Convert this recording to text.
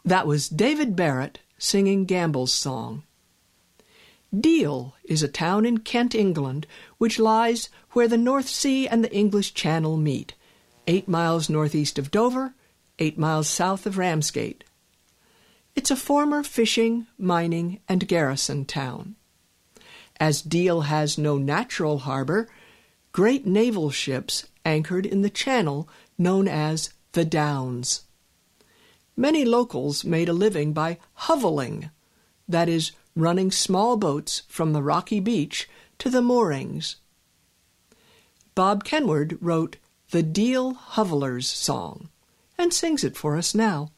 That was David Barrett singing Gamble's song. Deal is a town in Kent, England, which lies where the North Sea and the English Channel meet, 8 miles northeast of Dover, 8 miles south of Ramsgate. It's a former fishing, mining, and garrison town. As Deal has no natural harbor, great naval ships anchored in the channel known as the Downs. Many locals made a living by hoveling, that is, running small boats from the rocky beach to the moorings. Bob Kenward wrote the Deal Hovelers song and sings it for us now.